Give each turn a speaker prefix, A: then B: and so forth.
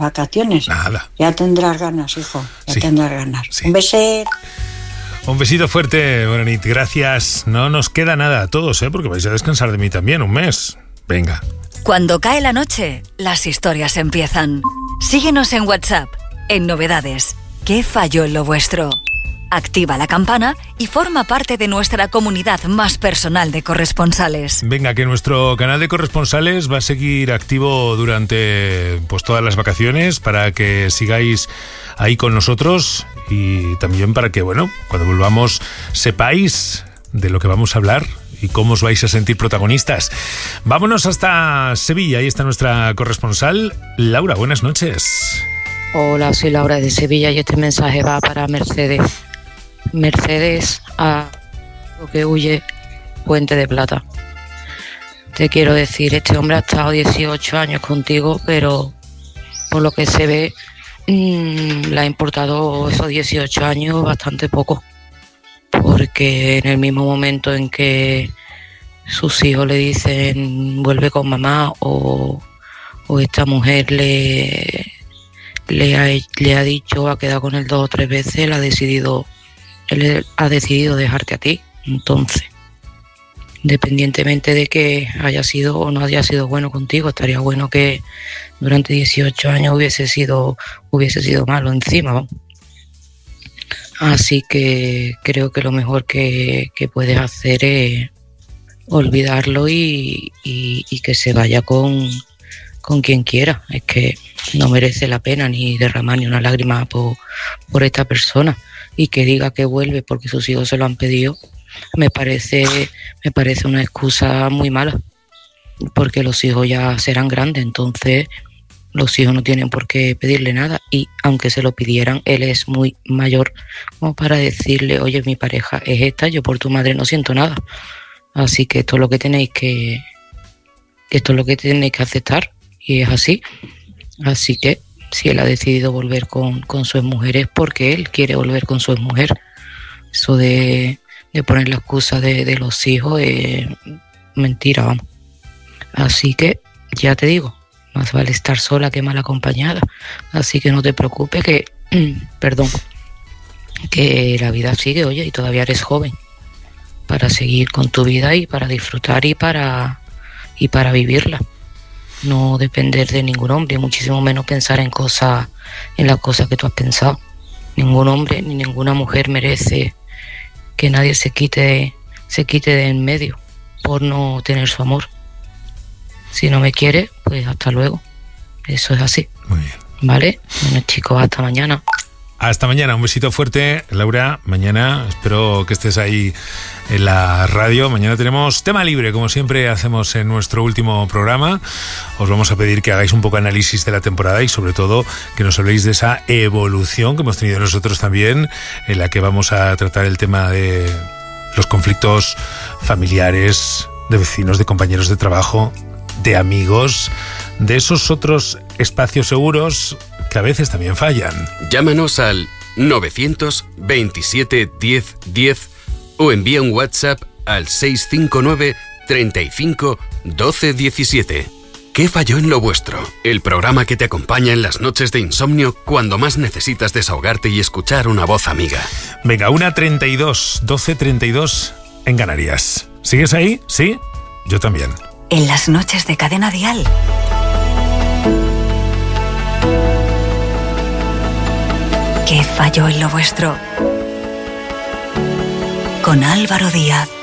A: vacaciones.
B: Nada.
A: Ya tendrás ganas, hijo. Ya
B: Sí.
A: tendrás ganas.
B: Sí.
A: Un besito.
B: Un besito fuerte, Bonanit. Gracias. No nos queda nada a todos, porque vais a descansar de mí también un mes. Venga.
C: Cuando cae la noche, las historias empiezan. Síguenos en WhatsApp, en Novedades. ¿Qué falló en lo vuestro? Activa la campana y forma parte de nuestra comunidad más personal de corresponsales.
B: Venga, que nuestro canal de corresponsales va a seguir activo durante todas las vacaciones para que sigáis ahí con nosotros y también para que, cuando volvamos sepáis de lo que vamos a hablar y cómo os vais a sentir protagonistas. Vámonos hasta Sevilla, ahí está nuestra corresponsal, Laura, buenas noches.
D: Hola, soy Laura de Sevilla y este mensaje va para Mercedes. Mercedes, a lo que huye, Puente de Plata. Te quiero decir, este hombre ha estado 18 años contigo, pero por lo que se ve, le ha importado esos 18 años bastante poco. Porque en el mismo momento en que sus hijos le dicen vuelve con mamá o esta mujer le ha dicho, ha quedado con él 2 o 3 veces, él ha decidido dejarte a ti. Entonces, independientemente de que haya sido o no haya sido bueno contigo, estaría bueno que durante 18 años hubiese sido malo encima, ¿no? Así que creo que lo mejor que puedes hacer es olvidarlo y que se vaya con quien quiera. Es que no merece la pena ni derramar ni una lágrima por esta persona. Y que diga que vuelve porque sus hijos se lo han pedido, me parece una excusa muy mala, porque los hijos ya serán grandes, entonces los hijos no tienen por qué pedirle nada, y aunque se lo pidieran, él es muy mayor como para decirle, oye, mi pareja es esta, yo por tu madre no siento nada. Así que esto es lo que tenéis que aceptar, y es así. Así que si él ha decidido volver con su exmujer es porque él quiere volver con su exmujer. Eso de poner la excusa de los hijos es mentira, vamos. Así que ya te digo, más vale estar sola que mal acompañada. Así que no te preocupes que la vida sigue, oye, y todavía eres joven para seguir con tu vida y para disfrutar y para vivirla. No depender de ningún hombre, muchísimo menos pensar en las cosas que tú has pensado. Ningún hombre ni ninguna mujer merece que nadie se quite de en medio por no tener su amor. Si no me quiere, pues hasta luego. Eso es así.
B: Muy bien.
D: ¿Vale? Bueno, chicos, hasta mañana.
B: Hasta mañana, un besito fuerte, Laura. Mañana espero que estés ahí en la radio. Mañana tenemos tema libre, como siempre hacemos en nuestro último programa. Os vamos a pedir que hagáis un poco de análisis de la temporada y sobre todo que nos habléis de esa evolución que hemos tenido nosotros también, en la que vamos a tratar el tema de los conflictos familiares, de vecinos, de compañeros de trabajo, de amigos, de esos otros espacios seguros que a veces también fallan.
E: Llámanos al 927 10 10 o envía un WhatsApp al 659 35 12 17. ¿Qué falló en lo vuestro? El programa que te acompaña en las noches de insomnio cuando más necesitas desahogarte y escuchar una voz amiga.
B: Venga, 1:32, 12:32 en Canarias. ¿Sigues ahí? ¿Sí? Yo también.
C: En las noches de Cadena Dial. ¿Qué falló en lo vuestro? Con Álvaro Díaz.